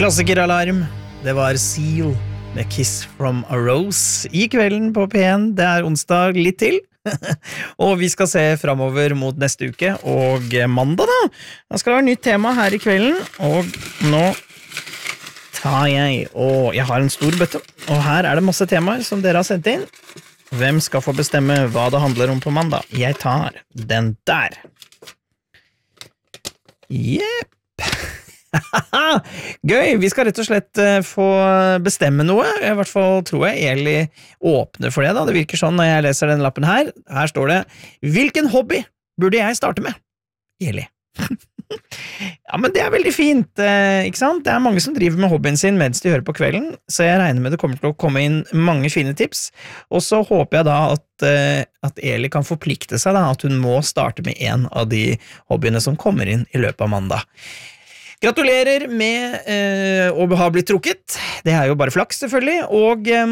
Klassikeralarm, det var Seal med Kiss from a Rose I kvelden på P1, det onsdag litt til og vi skal se fremover mot neste uke og mandag da skal det være nytt tema her I kvelden og nå tar jeg har en stor bøtte og her det masse temaer som dere har sendt inn hvem skal få bestemme hva det handler om på mandag? Jeg tar den der Jepp Gøy, vi skal rett og slett få bestemme noe I hvert fall tror jeg Eli åpner for det da Det virker sånn når jeg leser den lappen her Her står det Hvilken hobby burde jeg starte med? Eli Ja, men det veldig fint, ikke sant? Det mange som driver med hobbyen sin mens de hører på kvelden Så jeg regner med det kommer til å komme inn mange fine tips Og så håper jeg da at Eli kan forplikte seg da At hun må starte med en av de hobbyene som kommer inn I løpet av mandag Gratulerer med å ha blitt trukket. Det jo bare flaks selvfølgelig, og